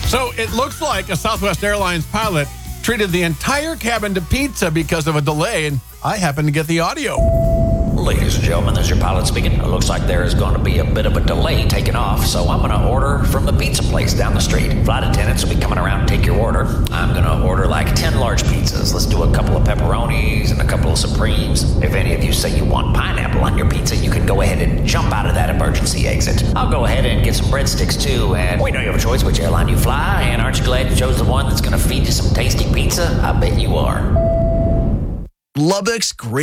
So it looks like a Southwest Airlines pilot treated the entire cabin to pizza because of a delay, and I happened to get the audio. Ladies and gentlemen, this is your pilot speaking. It looks like there is going to be a bit of a delay taking off, so I'm going to order from the pizza place down the street. Flight attendants will be coming around to take your order. I'm going to order like 10 large pizzas. Let's do a couple of pepperonis and a couple of Supremes. If any of you say you want pineapple on your pizza, you can go ahead and jump out of that emergency exit. I'll go ahead and get some breadsticks too, and we know you have a choice which airline you fly, and aren't you glad you chose the one that's going to feed you some tasty pizza? I bet you are. Lubbock's great.